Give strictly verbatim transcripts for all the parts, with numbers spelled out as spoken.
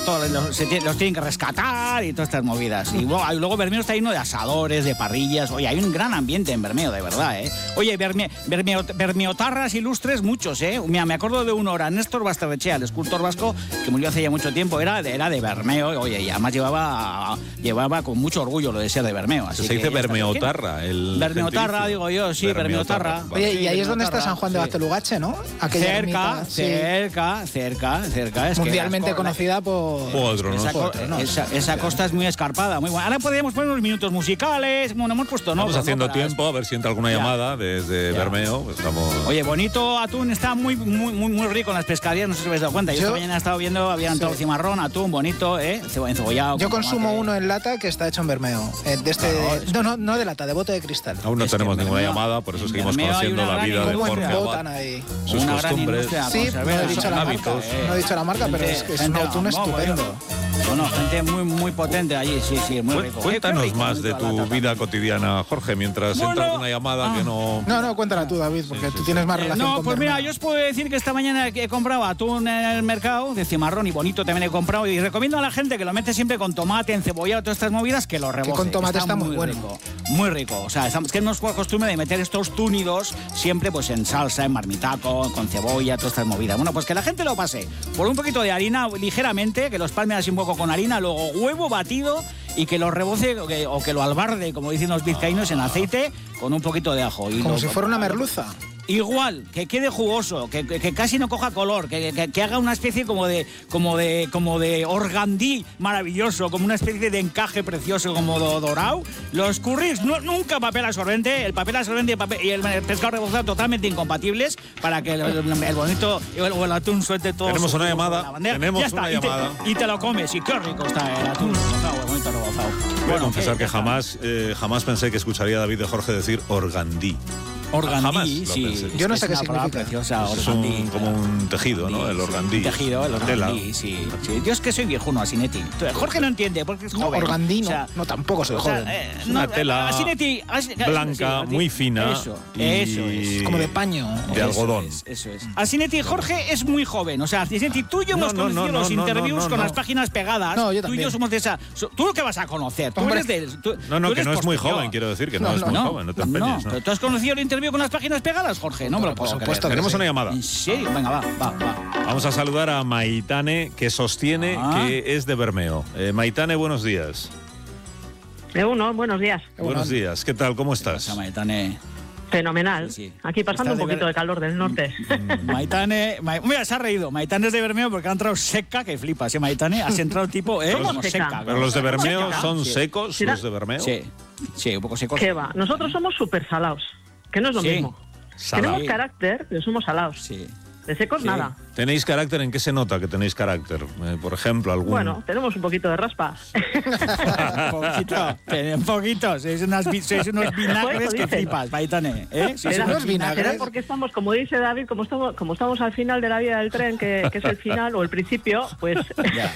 todos los, se, los tienen que rescatar y todas estas movidas. Y luego, y luego Bermeo está lleno de asadores, de parrillas. Oye, hay un gran ambiente en Bermeo, de verdad, ¿eh? Oye, Berme, Bermeo, bermeotarras ilustres muchos, ¿eh? Mira, me acuerdo de uno, era Néstor Basterrechea, el escultor vasco, que murió hace ya mucho tiempo, era de, era de Bermeo, oye, y además llevaba, llevaba con mucho orgullo lo de ser de Bermeo. Así se que dice bermeotarra, el Bermeotarra, digo yo, sí, bermeotarra. Oye, y ahí es donde está San Juan de Bastelugache, ¿no? Aquella cerca, ermita, sí. cerca, cerca, cerca. Es mundialmente que conocida por... Otro, ¿no? Esa, co Otro, ¿no? esa, esa costa es muy escarpada, muy buena. Ahora podríamos poner unos minutos musicales, bueno, hemos puesto no. Estamos haciendo no, tiempo, a ver si entra alguna ya. llamada desde Ya. Bermeo. Pues estamos... Oye, bonito atún, está muy, muy, muy, muy rico en las pescaderías, no sé si os habéis dado cuenta. Yo, Yo- esta mañana he estado viendo, había entrado Sí. cimarrón, atún, bonito, ¿eh? Cebo- encebollado. Yo con consumo tomate. uno en lata que está hecho en Bermeo. eh, de este, Claro, es no, no, no de lata, de bote de cristal. Aún no Es que tenemos en ninguna Bermeo- llamada, por eso en seguimos Bermeo hay conociendo una la gran vida de ¿Cómo Jorge botan Abad, ahí? sus Una gran costumbres, industria Sí, no conservera, he dicho sus la hábitos. marca. No he dicho la marca, pero es que es un Gente- atún no, estupendo. Bueno, gente muy, muy potente allí, sí, sí, muy Cu- rico. Cuéntanos Qué rico, más de bonito la tu lata. vida cotidiana, Jorge, mientras Bueno, entra alguna llamada ah. que no... No, no, cuéntala tú, David, porque Sí, sí, tú tienes más Eh, relación no, con pues mira, Bermeo. yo os puedo decir que esta mañana he comprado atún en el mercado, de cimarrón y bonito también he comprado, y recomiendo a la gente que lo mete siempre con tomate, encebollado, todas estas movidas, que lo reboce. con tomate está muy bueno. rico, muy rico. O sea, estamos, que nos costumbre de meter estos túnidos siempre pues en salsa, en marmitaco, con cebolla, todas estas movidas. Bueno, pues que la gente lo pase por un poquito de harina ligeramente, que los palme así un poco con harina, luego huevo batido y que lo reboce o que, o que lo albarde, como dicen los vizcaínos, en aceite con un poquito de ajo. Y Como lo- si fuera una merluza. Igual, que quede jugoso, que, que, que casi no coja color, que, que, que haga una especie como de como de como de organdí maravilloso, como una especie de encaje precioso como do, dorado. Los curris, no, nunca papel absorbente, el papel absorbente y el, papel, y el pescado rebozado totalmente incompatibles para que el, el, el bonito o el, o el atún suelte todo. Tenemos su una jugo llamada, en la bandeja. tenemos Ya está, una y te- llamada. Y te, lo comes, y qué rico está el atún rebozado, el bonito rebozado. Voy a confesar ¿qué- que qué jamás, eh, jamás pensé que escucharía a David de Jorge decir organdí. Organdí, Jamás lo sí. pensé. es Yo no que sé es qué una palabra significa. preciosa, Es organdí, un, como claro. un tejido, ¿no? El organdí. Un tejido, el Tela. organdí, sí, sí. Yo es que soy viejuno, Asinetti. Jorge no entiende porque es No, joven. organdí no, O sea, no, tampoco soy o sea, joven. eh, Es una tela Asinetti, Asi- blanca, sí, muy fina Eso, y- eso es. Como de paño. de Eso algodón. es, eso es. Asinetti Jorge es muy joven. O sea, Asinetti, tú y yo No, hemos no, conocido no, los no, interviews no, no, con no. las páginas pegadas. No, yo Tú y yo también. somos de esa. so- ¿Tú lo que vas a conocer? Tú Hombre. eres del. Tú, No, no, tú que eres no es muy posterior. joven, quiero decir, que no, No, es no, muy No, joven, no te no, empeñes, ¿no? pero ¿tú has conocido el interview con las páginas pegadas, Jorge? No me lo Por puedo supuesto creer. que Tenemos sí. una llamada. ¿En serio? Venga, va, va, va. Vamos a saludar a Maitane, que sostiene Ah. que es de Bermeo. Eh, Maitane, buenos días. De uno, buenos días. Buenos días. ¿Qué tal? ¿Cómo estás? Pasa, Maitane. Fenomenal. Sí, sí. Aquí pasando Estás un de poquito ver- de calor del norte. Maitane, Ma- mira, se ha reído. Maitane es de Bermeo porque ha entrado seca, que flipas, ¿eh, Maitane? Has entrado tipo, ¿eh? ¿Cómo Como seca? seca. Pero los de Bermeo seca? son Sí. secos, Sí. los de Bermeo. Sí, sí, un poco secos. ¿Qué va? Nosotros somos súper salados, que no es lo Sí. mismo. Salado. Tenemos carácter, pero somos salados. Sí. De secos, Sí. nada. ¿Tenéis carácter? ¿En qué se nota que tenéis carácter? Eh, por ejemplo, algún... Bueno, tenemos un poquito de raspa. un poquito, un poquito. Sois, unas, vi- sois unos vinagres Pues que dicen. flipas, Maitane. ¿eh? Sois Será, unos unos vinagres. será porque estamos, como dice David, como estamos, como estamos al final de la vía del tren, que, que es el final o el principio, pues Ya.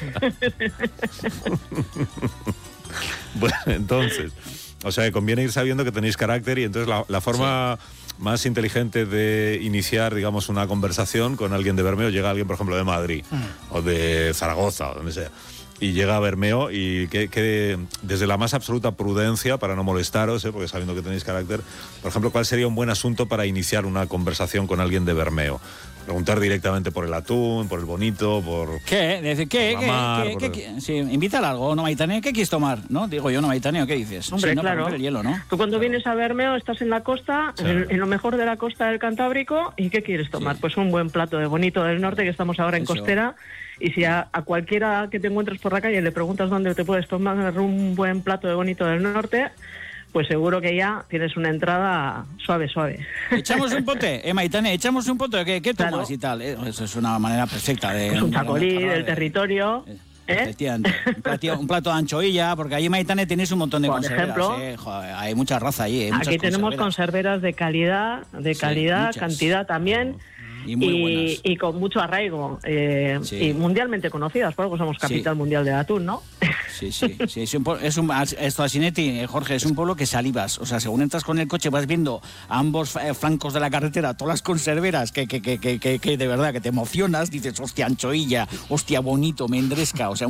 Bueno, entonces, o sea, que conviene ir sabiendo que tenéis carácter y entonces la, la forma más inteligente de iniciar, digamos, una conversación con alguien de Bermeo, llega alguien, por ejemplo, de Madrid o de Zaragoza o donde sea, y llega a Bermeo y que, que desde la más absoluta prudencia, para no molestaros, ¿eh? Porque sabiendo que tenéis carácter, por ejemplo, ¿cuál sería un buen asunto para iniciar una conversación con alguien de Bermeo? Preguntar directamente por el atún, por el bonito, por... ¿Qué? Dice, ¿qué? Por ¿Qué? la mar, ¿Qué? por ¿Qué? el- ¿Qué? Sí, invítale algo, ¿no, Maitane? ¿Qué quieres tomar? ¿No? Digo yo, ¿no, Maitane? ¿O qué dices? hombre, Sí, no, para claro. romper el hielo, ¿no? Tú cuando vienes a Bermeo estás en la costa, Sí. en, en lo mejor de la costa del Cantábrico, ¿y qué quieres tomar? Sí. Pues un buen plato de bonito del norte, que estamos ahora en Eso. costera, y si a, a cualquiera que te encuentres por la calle le preguntas dónde te puedes tomar un buen plato de bonito del norte, pues seguro que ya tienes una entrada suave, suave. Echamos un pote, eh, Maitane, echamos un pote, ¿qué, qué tomas Claro. y tal? Eh, Eso es una manera perfecta de... Es un chacolí de- del territorio. Eh, ¿eh? Efectivamente. Un, platio- un plato de anchoilla, porque allí, Maitane, tenéis un montón de Por conserveras, ejemplo, eh. Joder, hay mucha raza allí, hay muchas Aquí tenemos conserveras. conserveras de calidad, de Sí, calidad, muchas. cantidad también. Y muy buenas. y, y con mucho arraigo eh, Sí. y mundialmente conocidas, por algo somos capital Sí. mundial del atún, ¿no? Sí, sí, sí. Es un, po- es un, esto, Asinetti, eh, Jorge, es un pueblo que salivas. O sea, según entras con el coche vas viendo a ambos eh, flancos de la carretera todas las conserveras que, que, que, que, que, que de verdad que te emocionas. Dices, hostia, anchoilla, hostia, bonito, mendresca. O sea,